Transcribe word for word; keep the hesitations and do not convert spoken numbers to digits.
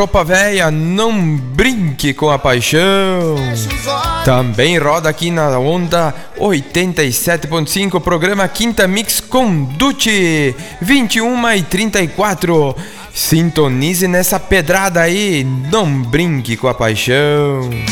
roupa velha, não brinque com a paixão. Também roda aqui na onda oitenta e sete ponto cinco, programa Quinta Mix com Dutti, vinte e uma e trinta e quatro. Sintonize nessa pedrada aí, não brinque com a paixão.